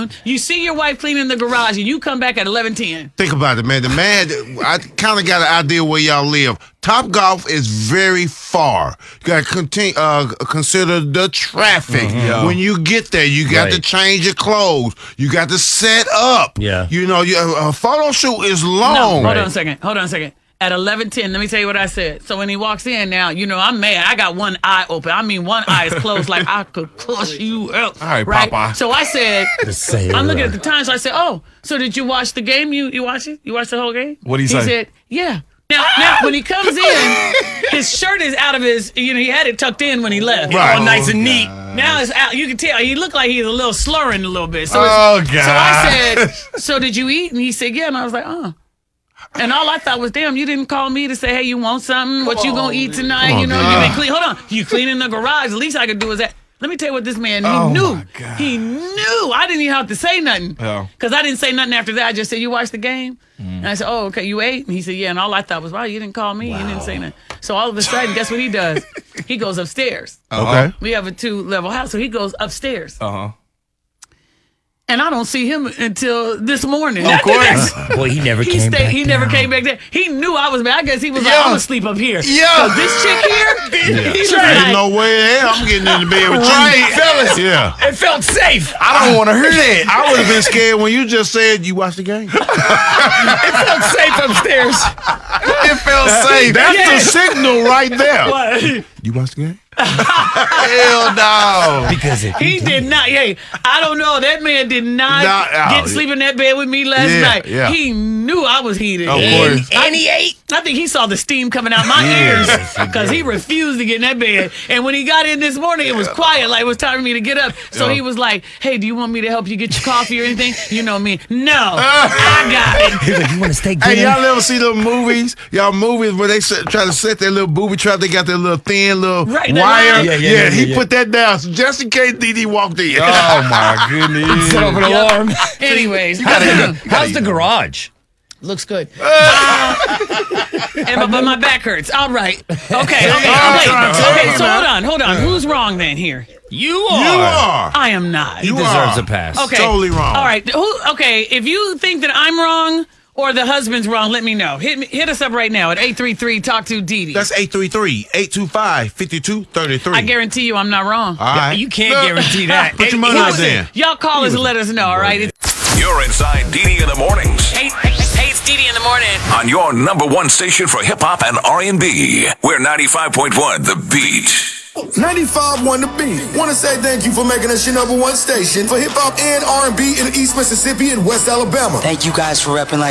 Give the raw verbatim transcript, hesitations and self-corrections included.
eleven. You see your wife cleaning the garage, and you come back at eleven ten. Think about it, man. The man, I kind of got an idea where y'all live. Top Golf is very far. You got to continue, uh, consider the traffic. Mm-hmm. Yeah. When you get there, you got Right. to change your clothes. You got to set up. Yeah. You know, you, a photo shoot is No, long. hold on a second. Hold on a second. At eleven ten, let me tell you what I said. So when he walks in now, you know, I'm mad. I got one eye open. I mean, one eye is closed like I could push you out. All right, Popeye. So I said, Say I'm looking it. at the time, so I said, oh, so did you watch the game? You you watch it? You watched the whole game? What'd he He say? said, yeah. Now, now, when he comes in, his shirt is out of his, you know, he had it tucked in when he left. Right. All nice and neat. Now it's out. You can tell. He looked like he's a little slurring a little bit. So, it's- Oh, so I God. said, so did you eat? And he said, yeah. And I was like, oh. And all I thought was, damn, you didn't call me to say, hey, you want something? What you gonna eat tonight? Come on, You know, man. you been clean. Hold on. You cleaning the garage. The least I could do is that. Let me tell you what this man, he Oh, knew. my God. He knew. I didn't even have to say nothing. Yeah. Because I didn't say nothing after that. I just said, you watched the game? And I said, oh, okay, you ate? And he said, yeah. And all I thought was, wow, you didn't call me. You didn't say nothing. So all of a sudden, guess what he does? He goes upstairs. Okay. We have a two-level house, so he goes upstairs. Uh-huh. And I don't see him until this morning. Of course. Boy, he never He came stayed. back He never down. came back there. He knew I was bad. I guess he was like, Yeah. I'm gonna sleep up here. Yeah. 'Cause this chick here, he was Ain't like, no way in hell I'm getting into bed with you. Right, fellas. Yeah. It felt safe. I don't want to hear that. I would have been scared when you just said you watched the game. It felt safe upstairs. It felt safe. That's Yeah. the signal right there. what? You watched the game? Hell no. Because if He did not. Hey, I don't know. That man did not Not out. get sleep in that bed with me last Yeah, night. yeah. He knew I was heated. Of And- course. and he ate. I think he saw the steam coming out my ears because he refused to get in that bed. And when he got in this morning, it was quiet, like it was time for me to get up. So Yeah. he was like, hey, do you want me to help you get your coffee or anything? You know me. No, I got it. He was like, you want to steak Hey, dinner? y'all ever see them movies? Y'all movies where they set, try to set their little booby trap? They got their little thin little Right, that wire. line? Yeah, yeah, yeah, he yeah. put that down so just in case D D walked in. Oh, my goodness. Set off an Yep. alarm. Anyways, How's the garage? looks good. Uh, and my, but my back hurts. All right. Okay, okay, I'm okay. trying to tell Okay, you, so man. hold on, hold on. Who's wrong then here? You You are. are. I am not. You Deserves are. a pass. Okay. Totally wrong. All right. Who? Okay. If you think that I'm wrong or the husband's wrong, let me know. Hit me, hit us up right now at eight three three talk to Dee Dee. That's eight three three, eight two five, five two three three. I guarantee you I'm not wrong. All right. You can't Look, guarantee that. Put your money Y'all- out there. Y'all call us and let us know, all right? It's You're inside Dee Dee in the mornings hey, hey, it's Dee Dee in the morning. on your number one station for hip hop and R and B. We're ninety-five point one The Beat. ninety-five point one The Beat. Want to say thank you for making us your number one station for hip hop and R and B in East Mississippi and West Alabama. Thank you guys for repping like